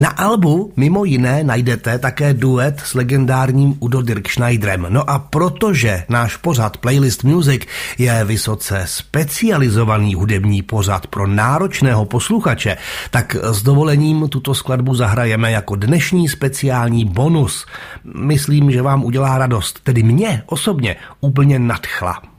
Na albu mimo jiné najdete také duet s legendárním Udo Dirkschneiderem. No a protože náš pořad Playlist Music je vysoce specializovaný hudební pořad pro náročného posluchače, tak s dovolením tuto skladbu zahrajeme jako dnešní speciální bonus. Myslím, že vám udělá radost, tedy mě osobně úplně nadchla.